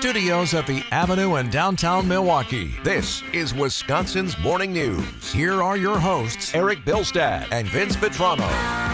studios at the Avenue in downtown Milwaukee, this is Wisconsin's Morning News. Here are your hosts, Eric Bilstad and Vince Vitrano.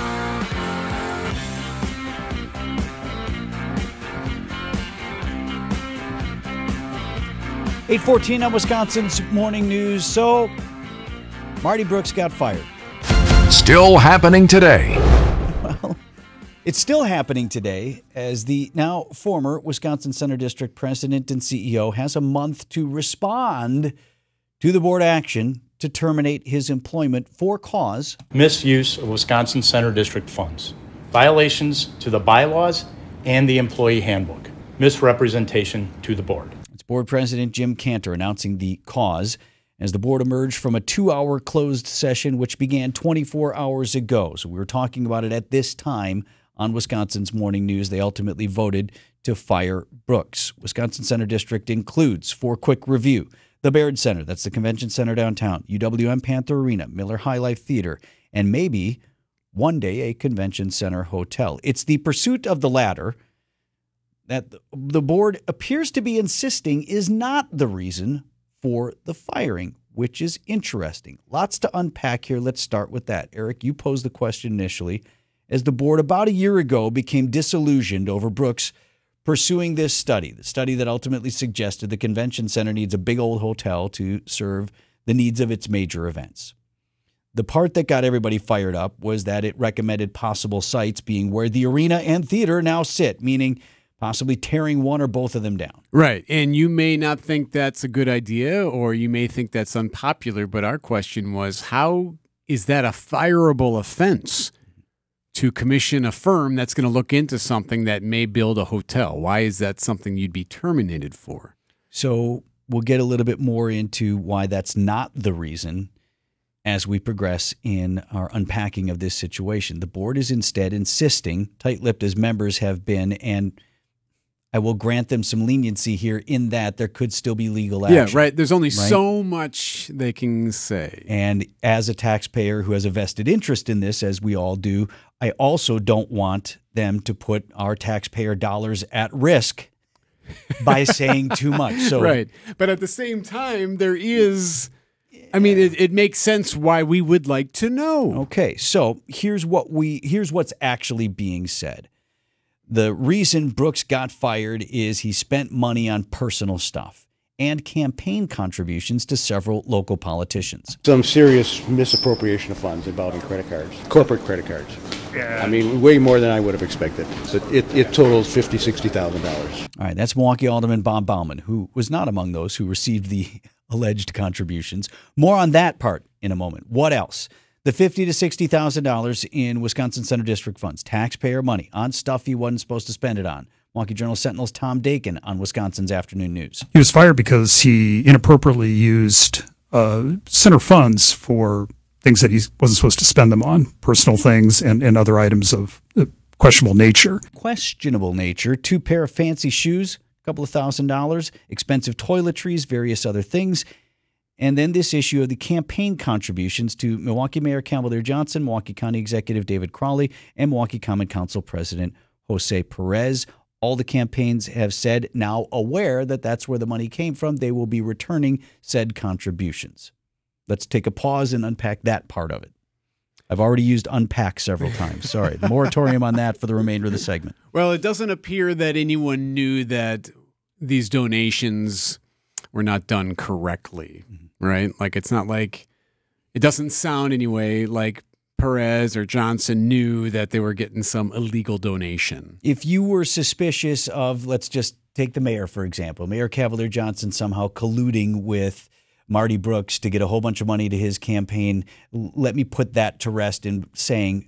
.814 on Wisconsin's Morning News. So, Marty Brooks got fired. Still happening today. Well, it's still happening today as the now former Wisconsin Center District President and CEO has a month to respond to the board action to terminate his employment for cause. Misuse of Wisconsin Center District funds, violations to the bylaws and the employee handbook, misrepresentation to the board. It's Board President Jim Cantor announcing the cause as the board emerged from a 2-hour closed session which began 24 hours ago. So we were talking about it at this time on Wisconsin's Morning News. They ultimately voted to fire Brooks. Wisconsin Center District includes, for quick review, the Baird Center, that's the convention center downtown, UWM Panther Arena, Miller High Life Theater, and maybe one day a convention center hotel. It's the pursuit of the latter that the board appears to be insisting is not the reason for the firing, which is interesting. Lots to unpack here. Let's start with that. Eric, you posed the question initially. As the board about a year ago became disillusioned over Brooks pursuing this study, the study that ultimately suggested the convention center needs a big old hotel to serve the needs of its major events. The part that got everybody fired up was that it recommended possible sites being where the arena and theater now sit, meaning possibly tearing one or both of them down. Right. And you may not think that's a good idea, or you may think that's unpopular, but our question was, how is that a fireable offense to commission a firm that's going to look into something that may build a hotel? Why is that something you'd be terminated for? So we'll get a little bit more into why that's not the reason as we progress in our unpacking of this situation. The board is instead insisting, tight-lipped as members have been, and I will grant them some leniency here in that there could still be legal action. Yeah, right. There's only so much they can say. And as a taxpayer who has a vested interest in this, as we all do, I also don't want them to put our taxpayer dollars at risk by saying too much. So, right. But at the same time, there is, I mean, it makes sense why we would like to know. Okay, so here's what's actually being said. The reason Brooks got fired is he spent money on personal stuff and campaign contributions to several local politicians. Some serious misappropriation of funds involving credit cards, corporate credit cards. Yeah. I mean, way more than I would have expected. So it totals $50,000, $60,000. All right, that's Milwaukee Alderman Bob Bauman, who was not among those who received the alleged contributions. More on that part in a moment. What else? The $50,000 to $60,000 in Wisconsin Center District funds, taxpayer money on stuff he wasn't supposed to spend it on. Milwaukee Journal Sentinel's Tom Dakin on Wisconsin's Afternoon News. He was fired because he inappropriately used center funds for things that he wasn't supposed to spend them on, personal things and other items of questionable nature. Questionable nature, 2 pair of fancy shoes, a couple of $1,000, expensive toiletries, various other things. And then this issue of the campaign contributions to Milwaukee Mayor Cavalier Johnson, Milwaukee County Executive David Crowley, and Milwaukee Common Council President Jose Perez. All the campaigns have said, now aware that that's where the money came from, they will be returning said contributions. Let's take a pause and unpack that part of it. I've already used unpack several times. Sorry. Moratorium on that for the remainder of the segment. Well, it doesn't appear that anyone knew that these donations were not done correctly, right? Like, it's not like, it doesn't sound anyway like Perez or Johnson knew that they were getting some illegal donation. If you were suspicious of, let's just take the mayor, for example, Mayor Cavalier Johnson somehow colluding with Marty Brooks to get a whole bunch of money to his campaign, let me put that to rest in saying,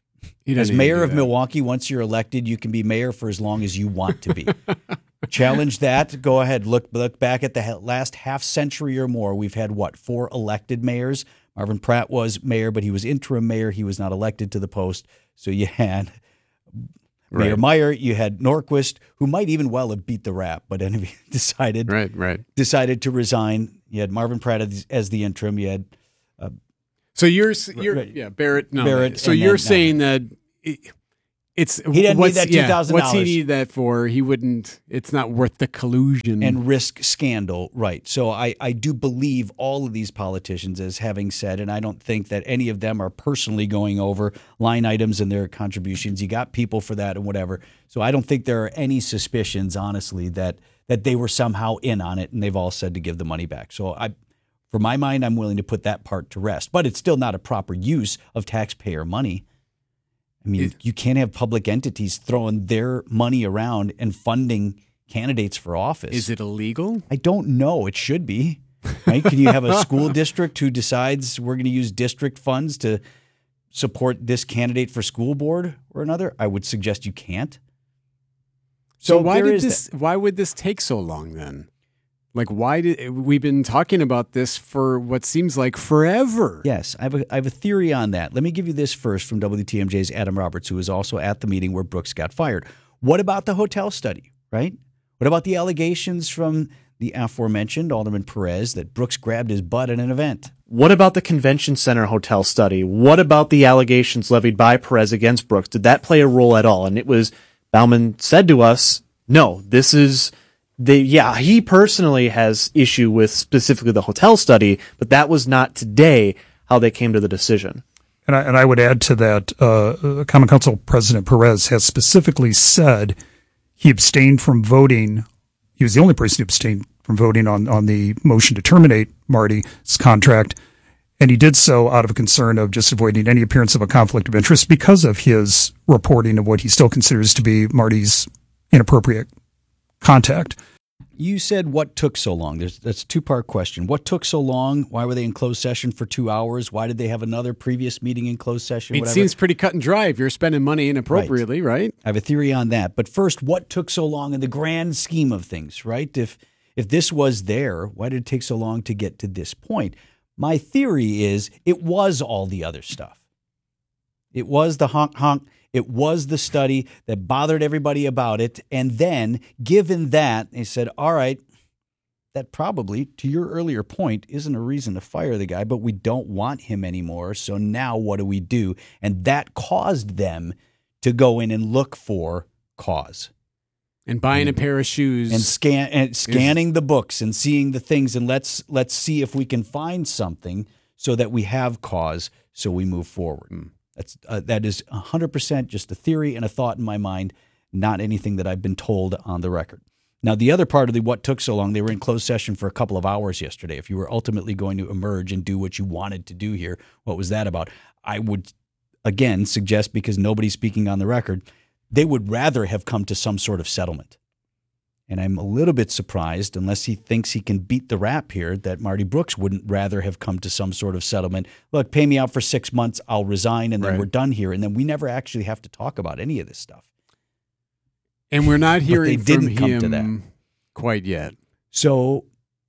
as mayor of Milwaukee, once you're elected, you can be mayor for as long as you want to be. Challenge that. Go ahead. Look back at the last half century or more. We've had, 4 elected mayors? Marvin Pratt was mayor, but he was interim mayor. He was not elected to the post. So you had Mayor Meyer, you had Norquist, who might even well have beat the rap, but anyway, decided to resign. You had Marvin Pratt as the interim. You had Barrett. No, Barrett. So you're saying that He didn't need that $2,000. What's he need that for? He wouldn't. It's not worth the collusion and risk scandal, right? So I do believe all of these politicians as having said, and I don't think that any of them are personally going over line items and their contributions. You got people for that and whatever. So I don't think there are any suspicions, honestly, that they were somehow in on it, and they've all said to give the money back. So for my mind, I'm willing to put that part to rest. But it's still not a proper use of taxpayer money. I mean, you can't have public entities throwing their money around and funding candidates for office. Is it illegal? I don't know. It should be. Right? Can you have a school district who decides we're going to use district funds to support this candidate for school board or another? I would suggest you can't. So why would this take so long then? Like, we've been talking about this for what seems like forever? Yes, I have a theory on that. Let me give you this first from WTMJ's Adam Roberts, who was also at the meeting where Brooks got fired. What about the hotel study, right? What about the allegations from the aforementioned Alderman Perez that Brooks grabbed his butt at an event? What about the convention center hotel study? What about the allegations levied by Perez against Brooks? Did that play a role at all? And it was, Bauman said to us, no, this is... he personally has issue with specifically the hotel study, but that was not today how they came to the decision. And I would add to that, Common Council President Perez has specifically said he abstained from voting. He was the only person who abstained from voting on the motion to terminate Marty's contract. And he did so out of a concern of just avoiding any appearance of a conflict of interest because of his reporting of what he still considers to be Marty's inappropriate contact. You said what took so long. That's a two-part question. What took so long? Why were they in closed session for 2 hours? Why did they have another previous meeting in closed session? It seems pretty cut and dry if you're spending money inappropriately, right? I have a theory on that. But first, what took so long in the grand scheme of things, right? If this was there, why did it take so long to get to this point? My theory is it was all the other stuff. It was the honk. It was the study that bothered everybody about it. And then, given that, they said, all right, that probably, to your earlier point, isn't a reason to fire the guy, but we don't want him anymore. So now what do we do? And that caused them to go in and look for cause. And buying a pair of shoes. And scanning the books and seeing the things. And let's see if we can find something so that we have cause so we move forward. That is 100% just a theory and a thought in my mind, not anything that I've been told on the record. Now, the other part of what took so long, they were in closed session for a couple of hours yesterday. If you were ultimately going to emerge and do what you wanted to do here, what was that about? I would, again, suggest, because nobody's speaking on the record, they would rather have come to some sort of settlement. And I'm a little bit surprised, unless he thinks he can beat the rap here, that Marty Brooks wouldn't rather have come to some sort of settlement. Look, pay me out for 6 months, I'll resign, and then we're done here. And then we never actually have to talk about any of this stuff. And we're not hearing from him come to that quite yet. So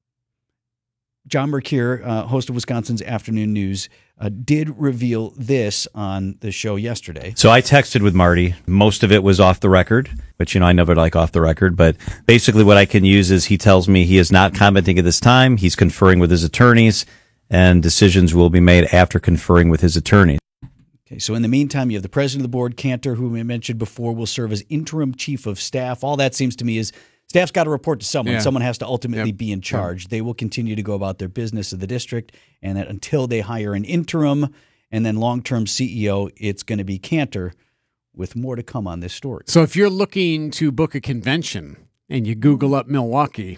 John Mercure, host of Wisconsin's Afternoon News, did reveal this on the show yesterday. So I texted with Marty. Most of it was off the record, but I never like off the record. But basically what I can use is he tells me he is not commenting at this time. He's conferring with his attorneys, and decisions will be made after conferring with his attorneys. Okay, so in the meantime, you have the president of the board, Cantor, who we mentioned before, will serve as interim chief of staff. All that seems to me is staff's got to report to someone. Yeah. Someone has to ultimately be in charge. They will continue to go about their business of the district, and that until they hire an interim and then long-term CEO, it's going to be Cantor, with more to come on this story. So if you're looking to book a convention and you Google up Milwaukee,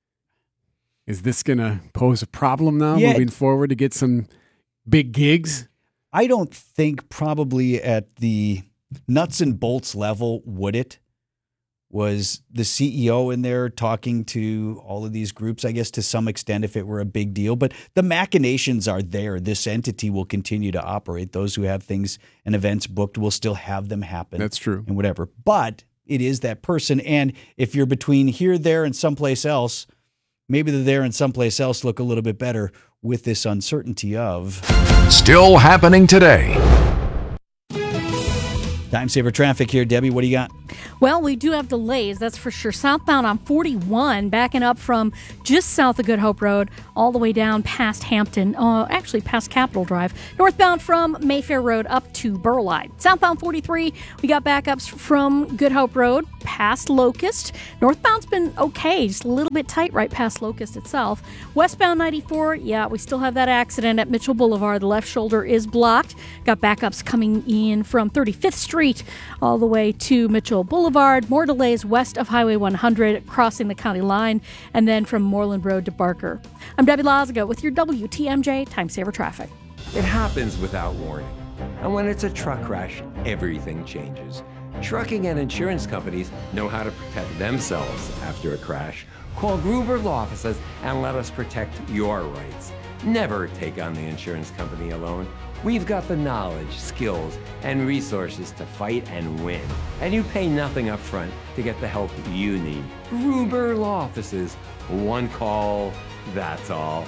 is this going to pose a problem now moving forward to get some big gigs? I don't think probably at the nuts and bolts level would it. Was the CEO in there talking to all of these groups, I guess, to some extent, if it were a big deal. But the machinations are there. This entity will continue to operate. Those who have things and events booked will still have them happen. That's true. And whatever. But it is that person. And if you're between here, there, and someplace else, maybe the there and someplace else look a little bit better with this uncertainty of... Still happening today. Time saver traffic here. Debbie, what do you got? Well, we do have delays, that's for sure. Southbound on 41, backing up from just south of Good Hope Road all the way down past Hampton, actually past Capitol Drive. Northbound from Mayfair Road up to Burleigh. Southbound 43, we got backups from Good Hope Road past Locust. Northbound's been okay, just a little bit tight right past Locust itself. Westbound 94, yeah, we still have that accident at Mitchell Boulevard. The left shoulder is blocked. Got backups coming in from 35th Street all the way to Mitchell Boulevard. More delays west of Highway 100 crossing the county line, and then from Moreland Road to Barker. I'm Debbie Lazaga with your WTMJ Time Saver Traffic. It happens without warning. And when it's a truck crash, everything changes. Trucking and insurance companies know how to protect themselves after a crash. Call Gruber Law Offices and let us protect your rights. Never take on the insurance company alone. We've got the knowledge, skills, and resources to fight and win. And you pay nothing up front to get the help you need. Gruber Law Offices. One call, that's all.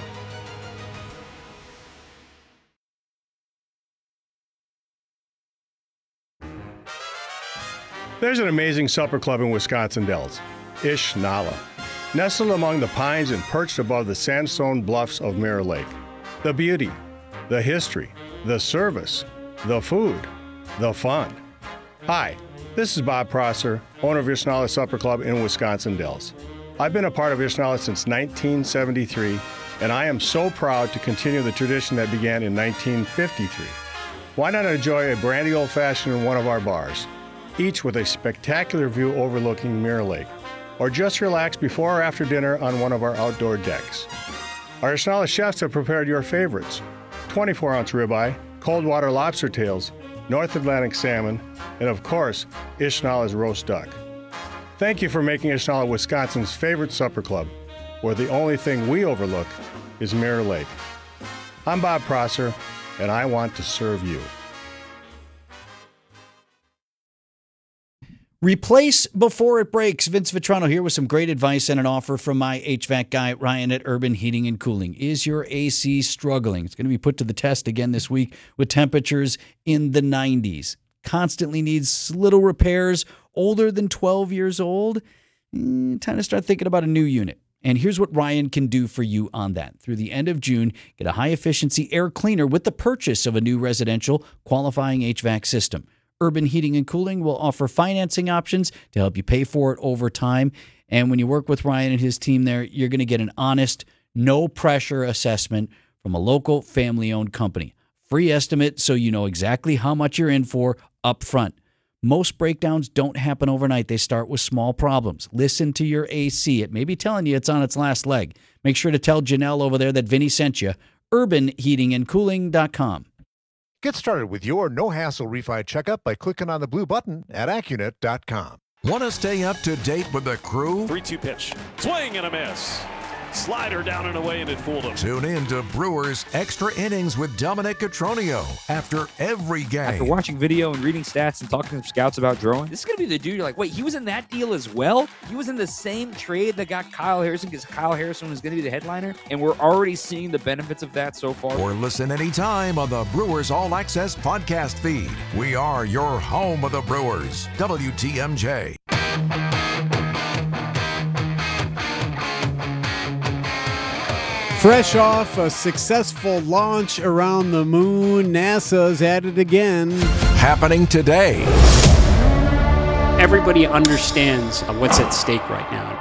There's an amazing supper club in Wisconsin Dells, Ish Nala, nestled among the pines and perched above the sandstone bluffs of Mirror Lake. The beauty, the history, the service, the food, the fun. Hi, this is Bob Prosser, owner of Ish Nala Supper Club in Wisconsin Dells. I've been a part of Ish Nala since 1973, and I am so proud to continue the tradition that began in 1953. Why not enjoy a brandy old-fashioned in one of our bars, each with a spectacular view overlooking Mirror Lake, or just relax before or after dinner on one of our outdoor decks. Our Ish Nala chefs have prepared your favorites: 24-ounce ribeye, cold water lobster tails, North Atlantic salmon, and of course, Ish Nala's roast duck. Thank you for making Ish Nala Wisconsin's favorite supper club, where the only thing we overlook is Mirror Lake. I'm Bob Prosser, and I want to serve you. Replace before it breaks. Vince Vitrano here with some great advice and an offer from my HVAC guy, Ryan at Urban Heating and Cooling. Is your AC struggling? It's going to be put to the test again this week with temperatures in the 90s. Constantly needs little repairs. Older than 12 years old? Time to start thinking about a new unit. And here's what Ryan can do for you on that. Through the end of June, get a high-efficiency air cleaner with the purchase of a new residential qualifying HVAC system. Urban Heating and Cooling will offer financing options to help you pay for it over time. And when you work with Ryan and his team there, you're going to get an honest, no-pressure assessment from a local family-owned company. Free estimate so you know exactly how much you're in for up front. Most breakdowns don't happen overnight. They start with small problems. Listen to your AC. It may be telling you it's on its last leg. Make sure to tell Janelle over there that Vinny sent you. UrbanHeatingandCooling.com. Get started with your no-hassle refi checkup by clicking on the blue button at Accunet.com. Want to stay up to date with the crew? 3-2 pitch. Swing and a miss. Slider down and away, and it fooled him. Tune in to Brewers Extra Innings with Dominic Cotroneo after every game. After watching video and reading stats and talking to some scouts about Drouin, this is going to be the dude you're like, wait, he was in that deal as well? He was in the same trade that got Kyle Harrison because Kyle Harrison was going to be the headliner, and we're already seeing the benefits of that so far. Or listen anytime on the Brewers All Access podcast feed. We are your home of the Brewers. WTMJ. Fresh off a successful launch around the moon, NASA's at it again. Happening today. Everybody understands what's at stake right now.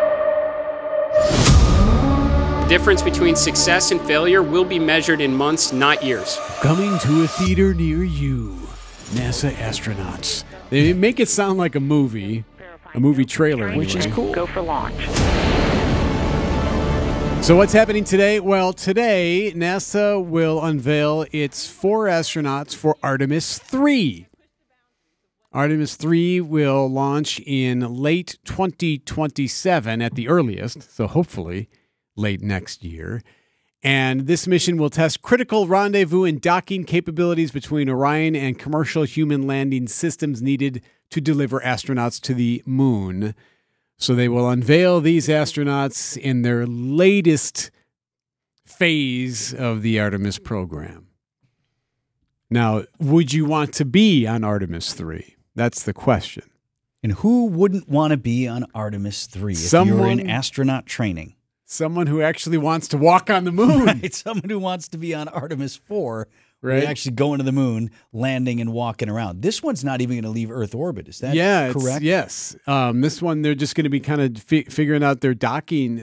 The difference between success and failure will be measured in months, not years. Coming to a theater near you, NASA astronauts. They make it sound like a movie trailer anyway. Which is cool. Go for launch. So what's happening today? Well, today, NASA will unveil its 4 astronauts for Artemis 3. Artemis 3 will launch in late 2027 at the earliest, so hopefully late next year. And this mission will test critical rendezvous and docking capabilities between Orion and commercial human landing systems needed to deliver astronauts to the moon. So they will unveil these astronauts in their latest phase of the Artemis program. Now, would you want to be on Artemis 3? That's the question. And who wouldn't want to be on Artemis 3 if you're in astronaut training? Someone who actually wants to walk on the moon. Right, someone who wants to be on Artemis 4, right? Actually going to the moon, landing and walking around. This one's not even going to leave Earth orbit. Is that correct? Yes. This one, they're just going to be kind of figuring out their docking